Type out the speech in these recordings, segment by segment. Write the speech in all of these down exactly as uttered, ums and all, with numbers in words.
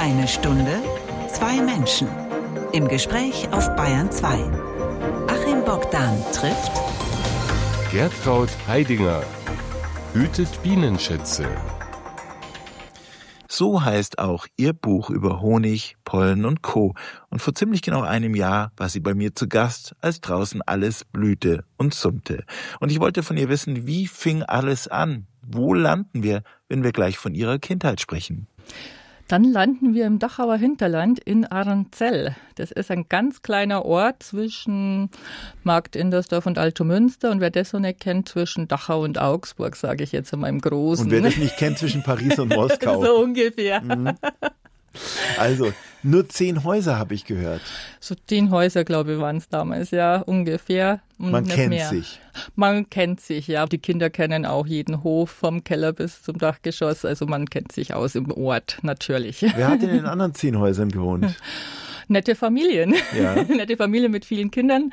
Eine Stunde, zwei Menschen. Im Gespräch auf Bayern zwei. Achim Bogdan trifft Gertraud Heidinger. Hütet Bienenschätze. So heißt auch ihr Buch über Honig, Pollen und Co. Und vor ziemlich genau einem Jahr war sie bei mir zu Gast, als draußen alles blühte und summte. Und ich wollte von ihr wissen, wie fing alles an? Wo landen wir, wenn wir gleich von ihrer Kindheit sprechen? Dann landen wir im Dachauer Hinterland in Arnzell. Das ist ein ganz kleiner Ort zwischen Markt Indersdorf und Altomünster. Und wer das so nicht kennt, zwischen Dachau und Augsburg, sage ich jetzt einmal im Großen. Und wer das nicht kennt, zwischen Paris und Moskau. So ungefähr. Mhm. Also, nur zehn Häuser habe ich gehört. So zehn Häuser, glaube ich, waren es damals, ja, ungefähr. Und Man nicht kennt mehr. sich. Man kennt sich, ja. Die Kinder kennen auch jeden Hof, vom Keller bis zum Dachgeschoss. Also man kennt sich aus im Ort, natürlich. Wer hat in den anderen zehn Häusern gewohnt? Nette Familien. Ja. Nette Familien mit vielen Kindern.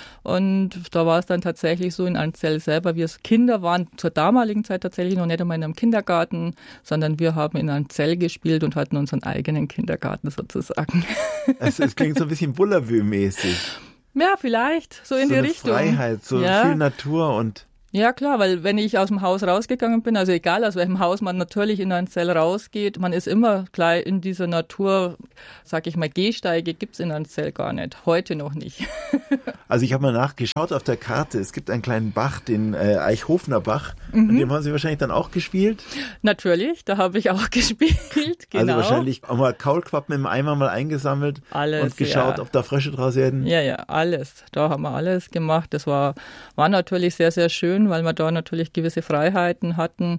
Und da war es dann tatsächlich so in Arnzell selber, wir als Kinder waren zur damaligen Zeit tatsächlich noch nicht einmal in einem Kindergarten, sondern wir haben in Arnzell gespielt und hatten unseren eigenen Kindergarten sozusagen. Es, es klingt so ein bisschen Bullabü-mäßig. Ja, vielleicht, so in so die eine Richtung. Freiheit, so ja. viel Natur und... Ja klar, weil wenn ich aus dem Haus rausgegangen bin, also egal aus welchem Haus man natürlich in Arnzell rausgeht, man ist immer gleich in dieser Natur, sag ich mal, Gehsteige gibt's in Arnzell gar nicht, heute noch nicht. Also ich habe mal nachgeschaut auf der Karte, es gibt einen kleinen Bach, den äh, Eichhofener Bach, Mhm. und dem haben Sie wahrscheinlich dann auch gespielt? Natürlich, da habe ich auch gespielt, genau. Also wahrscheinlich auch mal Kaulquappen im Eimer mal eingesammelt Alles, und geschaut, ja. ob da Frösche draus werden. Ja, ja, alles. Da haben wir alles gemacht. Das war, war natürlich sehr, sehr schön, weil wir da natürlich gewisse Freiheiten hatten.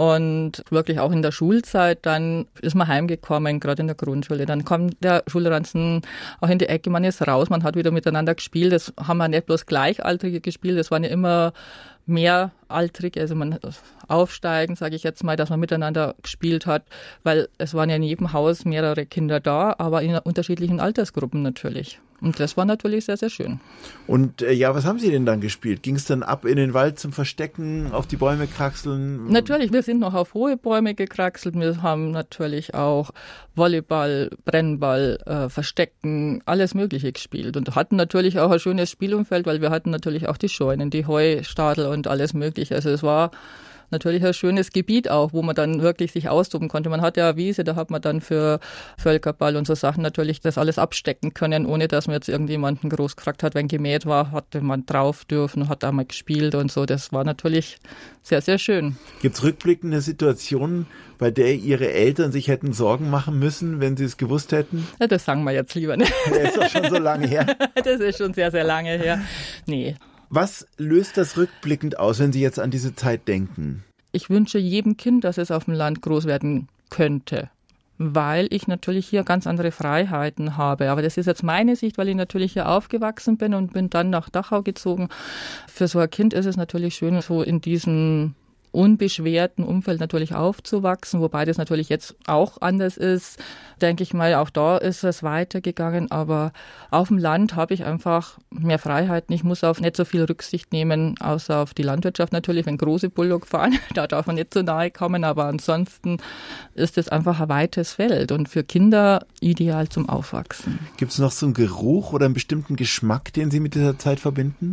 Und wirklich auch in der Schulzeit, dann ist man heimgekommen, gerade in der Grundschule. Dann kommt der Schulranzen auch in die Ecke, man ist raus, man hat wieder miteinander gespielt. Das haben wir nicht bloß Gleichaltrige gespielt, das waren ja immer mehraltrig, also man aufsteigen, sage ich jetzt mal, dass man miteinander gespielt hat, weil es waren ja in jedem Haus mehrere Kinder da, aber in unterschiedlichen Altersgruppen natürlich. Und das war natürlich sehr, sehr schön. Und äh, ja, was haben Sie denn dann gespielt? Ging es dann ab in den Wald zum Verstecken, auf die Bäume kraxeln? Natürlich, wir sind noch auf hohe Bäume gekraxelt. Wir haben natürlich auch Volleyball, Brennball, äh, Verstecken, alles Mögliche gespielt. Und hatten natürlich auch ein schönes Spielumfeld, weil wir hatten natürlich auch die Scheunen, die Heustadel und alles Mögliche. Also es war natürlich ein schönes Gebiet auch, wo man dann wirklich sich austoben konnte. Man hat ja eine Wiese, da hat man dann für Völkerball und so Sachen natürlich das alles abstecken können, ohne dass man jetzt irgendjemanden groß gefragt hat. Wenn gemäht war, hatte man drauf dürfen, hat einmal gespielt und so. Das war natürlich sehr, sehr schön. Gibt es rückblickende Situationen, bei der Ihre Eltern sich hätten Sorgen machen müssen, wenn sie es gewusst hätten? Ja, das sagen wir jetzt lieber nicht. Das ist doch schon so lange her. Das ist schon sehr, sehr lange her. Nee. Was löst das rückblickend aus, wenn Sie jetzt an diese Zeit denken? Ich wünsche jedem Kind, dass es auf dem Land groß werden könnte, weil ich natürlich hier ganz andere Freiheiten habe. Aber das ist jetzt meine Sicht, weil ich natürlich hier aufgewachsen bin und bin dann nach Dachau gezogen. Für so ein Kind ist es natürlich schön, so in diesem unbeschwerten Umfeld natürlich aufzuwachsen, wobei das natürlich jetzt auch anders ist, denke ich mal, auch da ist es weitergegangen, aber auf dem Land habe ich einfach mehr Freiheiten. Ich muss auf nicht so viel Rücksicht nehmen, außer auf die Landwirtschaft natürlich, wenn große Bullock fahren, da darf man nicht so nahe kommen, aber ansonsten ist es einfach ein weites Feld und für Kinder ideal zum Aufwachsen. Gibt es noch so einen Geruch oder einen bestimmten Geschmack, den Sie mit dieser Zeit verbinden?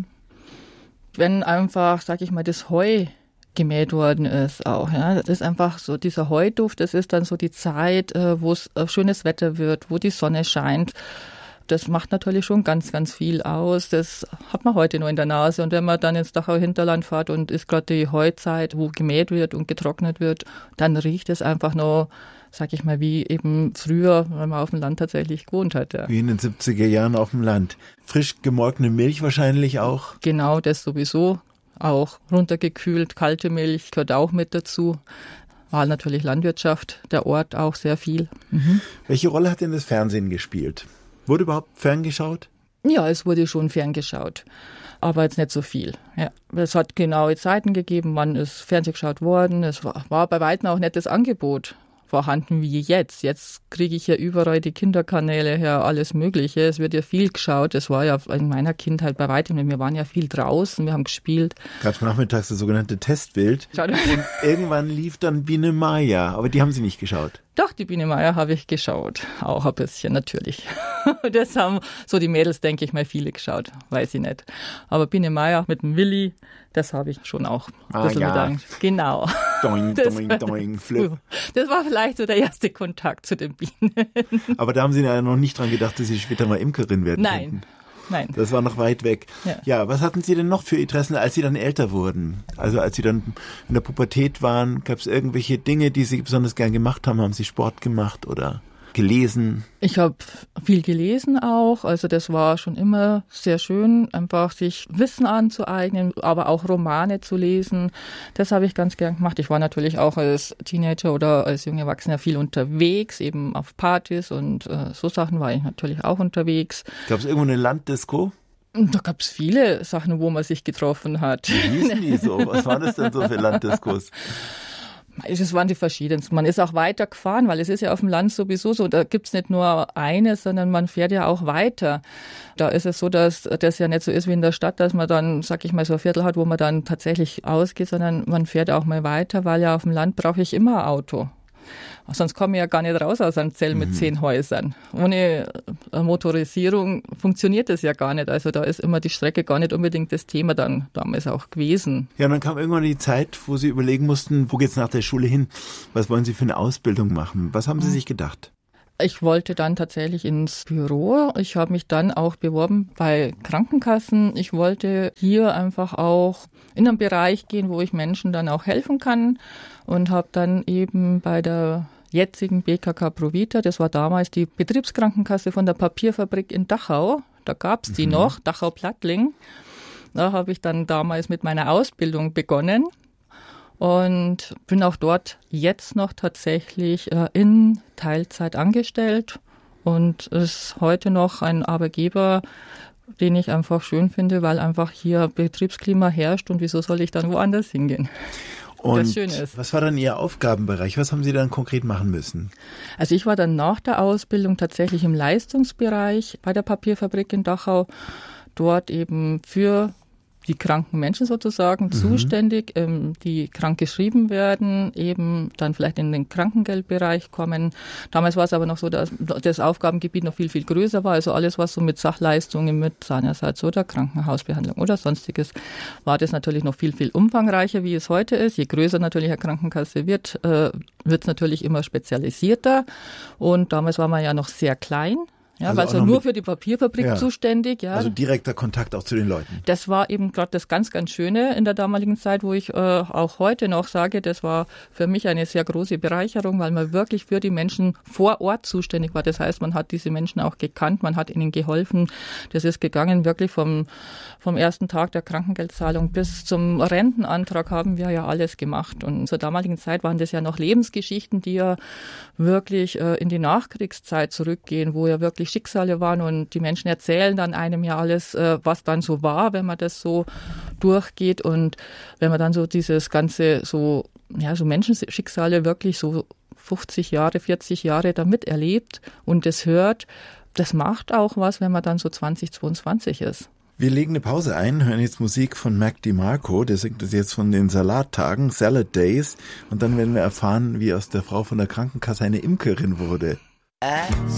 Wenn einfach, sag ich mal, das Heu gemäht worden ist auch, ja. Das ist einfach so dieser Heuduft, das ist dann so die Zeit, wo es schönes Wetter wird, wo die Sonne scheint. Das macht natürlich schon ganz, ganz viel aus. Das hat man heute nur in der Nase. Und wenn man dann ins Dachauer Hinterland fährt und ist gerade die Heuzeit, wo gemäht wird und getrocknet wird, dann riecht es einfach noch, sag ich mal, wie eben früher, wenn man auf dem Land tatsächlich gewohnt hat. Ja. Wie in den siebziger Jahren auf dem Land. Frisch gemolkene Milch wahrscheinlich auch? Genau, das sowieso. Auch runtergekühlt, kalte Milch gehört auch mit dazu. War natürlich Landwirtschaft, der Ort auch sehr viel. Mhm. Welche Rolle hat denn das Fernsehen gespielt? Wurde überhaupt ferngeschaut? Ja, es wurde schon ferngeschaut, aber jetzt nicht so viel. Ja, es hat genaue Zeiten gegeben, wann ist Fernsehen geschaut worden. Es war, war bei weitem auch nicht das Angebot. vorhanden wie jetzt. Jetzt kriege ich ja überall die Kinderkanäle her, alles Mögliche. Es wird ja viel geschaut. Es war ja in meiner Kindheit bei weitem, wir waren ja viel draußen, wir haben gespielt. Gab es nachmittags das sogenannte Testbild. Schau. Und irgendwann lief dann Biene Maya, aber die haben Sie nicht geschaut. Doch, die Biene Maya habe ich geschaut. Auch ein bisschen, natürlich. Das haben so die Mädels, denke ich mal, viele geschaut. Weiß ich nicht. Aber Biene Maya mit dem Willi, das habe ich schon auch ein bisschen ah, ja. mit Genau. Doing, Das doing, war, doing, flip. Das war vielleicht so der erste Kontakt zu den Bienen. Aber da haben Sie ja noch nicht dran gedacht, dass Sie später mal Imkerin werden Nein. könnten. Nein. Das war noch weit weg. Ja. ja, was hatten Sie denn noch für Interessen, als Sie dann älter wurden? Also als Sie dann in der Pubertät waren, gab es irgendwelche Dinge, die Sie besonders gern gemacht haben? Haben Sie Sport gemacht oder gelesen? Ich habe viel gelesen auch, also das war schon immer sehr schön, einfach sich Wissen anzueignen, aber auch Romane zu lesen. Das habe ich ganz gern gemacht. Ich war natürlich auch als Teenager oder als junge Erwachsener viel unterwegs, eben auf Partys und äh, so Sachen war ich natürlich auch unterwegs. Gab es irgendwo eine Landdisco? Da gab es viele Sachen, wo man sich getroffen hat. Wie hießen die so? Was waren das denn so für Landdiscos? Es waren die verschiedensten. Man ist auch weiter gefahren, weil es ist ja auf dem Land sowieso so, da gibt's nicht nur eine, sondern man fährt ja auch weiter. Da ist es so, dass das ja nicht so ist wie in der Stadt, dass man dann, sag ich mal, so ein Viertel hat, wo man dann tatsächlich ausgeht, sondern man fährt auch mal weiter, weil ja auf dem Land brauche ich immer ein Auto. Sonst komme ich ja gar nicht raus aus einem Zell mit mhm. zehn Häusern. Ohne Motorisierung funktioniert das ja gar nicht. Also da ist immer die Strecke gar nicht unbedingt das Thema dann damals auch gewesen. Ja, und dann kam irgendwann die Zeit, wo Sie überlegen mussten, wo geht's nach der Schule hin? Was wollen Sie für eine Ausbildung machen? Was haben Sie mhm. sich gedacht? Ich wollte dann tatsächlich ins Büro. Ich habe mich dann auch beworben bei Krankenkassen. Ich wollte hier einfach auch in einen Bereich gehen, wo ich Menschen dann auch helfen kann und habe dann eben bei der jetzigen B K K Provita, das war damals die Betriebskrankenkasse von der Papierfabrik in Dachau, da gab's die mhm. noch, Dachau-Plattling. Da habe ich dann damals mit meiner Ausbildung begonnen. Und bin auch dort jetzt noch tatsächlich äh, in Teilzeit angestellt und ist heute noch ein Arbeitgeber, den ich einfach schön finde, weil einfach hier Betriebsklima herrscht und wieso soll ich dann woanders hingehen? Und das Schöne ist. Was war dann Ihr Aufgabenbereich? Was haben Sie dann konkret machen müssen? Also ich war dann nach der Ausbildung tatsächlich im Leistungsbereich bei der Papierfabrik in Dachau, dort eben für die kranken Menschen sozusagen mhm. zuständig, ähm, die krank geschrieben werden, eben dann vielleicht in den Krankengeldbereich kommen. Damals war es aber noch so, dass das Aufgabengebiet noch viel, viel größer war. Also alles, was so mit Sachleistungen, mit Zahnersatz oder Krankenhausbehandlung oder Sonstiges, war das natürlich noch viel, viel umfangreicher, wie es heute ist. Je größer natürlich eine Krankenkasse wird, äh, wird es natürlich immer spezialisierter. Und damals war man ja noch sehr klein. Ja, also weil so nur mit, für die Papierfabrik ja, zuständig. Ja. Also direkter Kontakt auch zu den Leuten. Das war eben gerade das ganz, ganz Schöne in der damaligen Zeit, wo ich äh, auch heute noch sage, das war für mich eine sehr große Bereicherung, weil man wirklich für die Menschen vor Ort zuständig war. Das heißt, man hat diese Menschen auch gekannt, man hat ihnen geholfen. Das ist gegangen wirklich vom, vom ersten Tag der Krankengeldzahlung bis zum Rentenantrag haben wir ja alles gemacht. Und zur damaligen Zeit waren das ja noch Lebensgeschichten, die ja wirklich äh, in die Nachkriegszeit zurückgehen, wo ja wirklich Schicksale waren und die Menschen erzählen dann einem ja alles, was dann so war, wenn man das so durchgeht und wenn man dann so dieses ganze so, ja, so Menschenschicksale wirklich so fünfzig Jahre, vierzig Jahre da miterlebt und das hört, das macht auch was, wenn man dann so zwanzig, zweiundzwanzig ist. Wir legen eine Pause ein, hören jetzt Musik von Mac DeMarco, der singt das jetzt von den Salattagen, Salad Days, und dann werden wir erfahren, wie aus der Frau von der Krankenkasse eine Imkerin wurde.